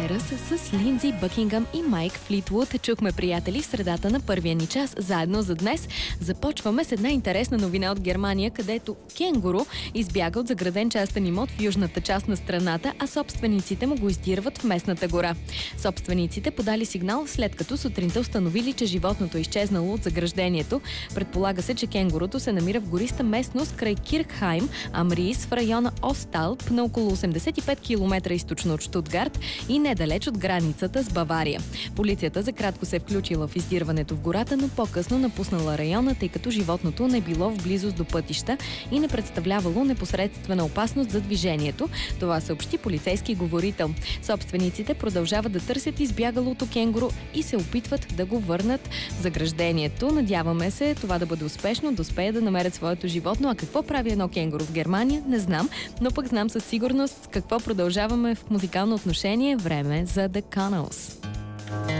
Сайръс с Линдзи Бъкингъм и Майк Флитвуд. Чухме приятели в средата на първия ни час. Заедно за днес започваме с една интересна новина от Германия, където кенгуру избяга от заграден частен имот в южната част на страната, а собствениците му го издирват в местната гора. Собствениците подали сигнал, след като сутринта установили, че животното е изчезнало от заграждението. Предполага се, че кенгурото се намира в гориста местност край Киркхайм, Амриис, в района Осталп, на около 85 км източно от Щутгарт и недалеч от границата с Бавария. Полицията за кратко се е включила в издирването в гората, но по-късно напуснала района, тъй като животното не било в близост до пътища и не представлявало непосредствена опасност за движението. Това съобщи полицейски говорител. Собствениците продължават да търсят избягалото кенгуру и се опитват да го върнат в заграждението. Надяваме се това да бъде успешно, да успеят да намерят своето животно. А какво прави едно кенгуру в Германия, не знам, но пък знам със сигурност с какво продължаваме в музикално отношение. Време за The Connells.